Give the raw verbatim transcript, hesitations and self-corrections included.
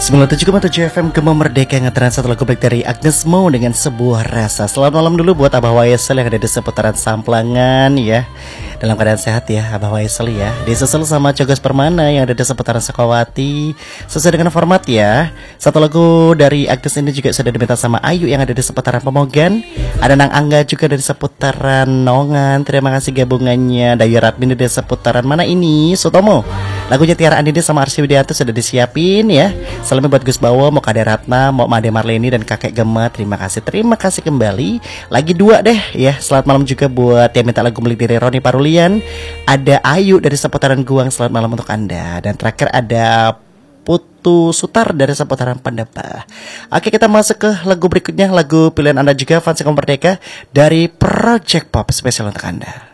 sembilan puluh tujuh koma tujuh F M Gema Merdeka ngetrend satu lagu baik dari Agnes Mo dengan Sebuah Rasa. Selamat malam dulu buat Abah Waisel yang ada di seputaran Samplangan ya. Dalam keadaan sehat ya Abah Waisel ya. Disusul sama Cogos Permana yang ada di seputaran Sukawati. Sesuai dengan format ya. Satu lagu dari Agnes ini juga sudah diminta sama Ayu yang ada di seputaran Pemogan. Ada Nang Angga juga dari seputaran Nongan. Terima kasih gabungannya. Dayu Radmin dari seputaran mana ini? Sutomo. Lagunya Tiara Andini sama Arsy Widianto sudah disiapin ya. Salamnya buat Gus Bawo, mau Kade Ratna, mau Made Marleni dan Kakek Gema. Terima kasih, terima kasih kembali. Lagi dua deh ya. Selamat malam juga buat yang minta lagu milik diri Roni Parulian. Ada Ayu dari seputaran Guang, selamat malam untuk Anda. Dan terakhir ada Putu Sutar dari seputaran Pandapa. Oke, kita masuk ke lagu berikutnya. Lagu pilihan Anda juga, Fans Gema Merdeka dari Project Pop spesial untuk Anda.